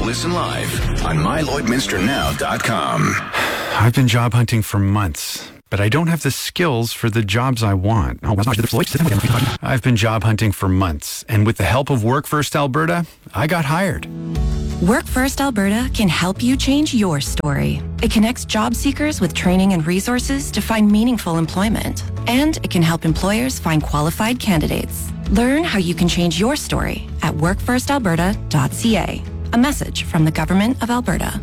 Listen live on MyLloydMinsterNow.com. I've been job hunting for months, but I don't have the skills for the jobs I want. I've been job hunting for months, and with the help of Work First Alberta, I got hired. Work First Alberta can help you change your story. It connects job seekers with training and resources to find meaningful employment. And it can help employers find qualified candidates. Learn how you can change your story at workfirstalberta.ca. A message from the Government of Alberta.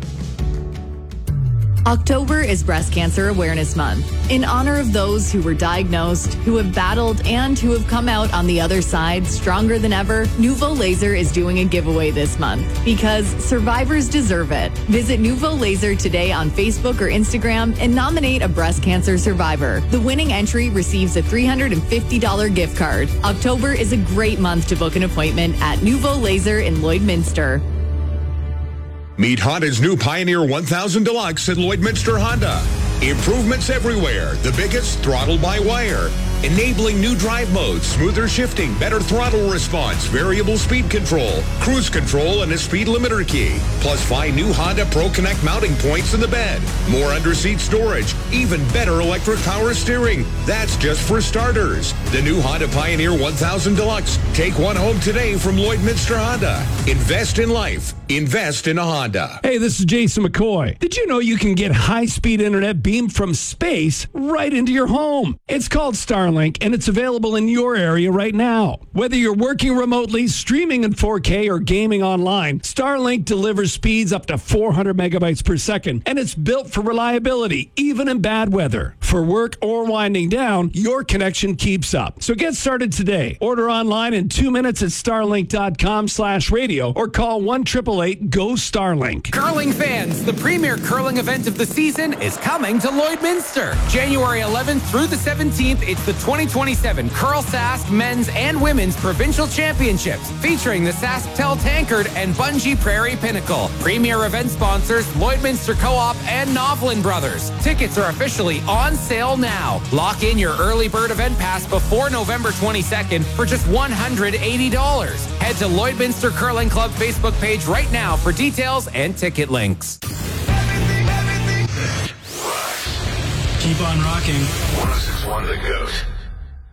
October is Breast Cancer Awareness Month. In honor of those who were diagnosed, who have battled, and who have come out on the other side stronger than ever, Nouveau Laser is doing a giveaway this month because survivors deserve it. Visit Nouveau Laser today on Facebook or Instagram and nominate a breast cancer survivor. The winning entry receives a $350 gift card. October is a great month to book an appointment at Nouveau Laser in Lloydminster. Meet Honda's new Pioneer 1000 Deluxe at Lloydminster Honda. Improvements everywhere. The biggest throttle-by-wire. Enabling new drive modes, smoother shifting, better throttle response, variable speed control, cruise control, and a speed limiter key. Plus 5 new Honda Pro Connect mounting points in the bed. More under-seat storage. Even better electric power steering. That's just for starters. The new Honda Pioneer 1000 Deluxe. Take one home today from Lloydminster Honda. Invest in life. Invest in a Honda. Hey, this is Jason McCoy. Did you know you can get high-speed internet beamed from space right into your home? It's called Starlink, and it's available in your area right now. Whether you're working remotely, streaming in 4K, or gaming online, Starlink delivers speeds up to 400 megabytes per second, and it's built for reliability, even in bad weather. For work or winding down, your connection keeps up. So get started today. Order online in 2 minutes at starlink.com/radio or call 1-888-GO-STARLINK. Curling fans, the premier curling event of the season is coming to Lloydminster. January 11th through the 17th, it's the 2027 Curl Sask Men's and Women's Provincial Championships, featuring the Sasktel Tankard and Bungee Prairie Pinnacle. Premier event sponsors, Lloydminster Co-op and Novlin Brothers. Tickets are officially on sale now. Lock in your early bird event pass before November 22nd for just $180. Head to Lloydminster Curling Club Facebook page right now for details and ticket links. Keep on rocking. 106.1 The Goat.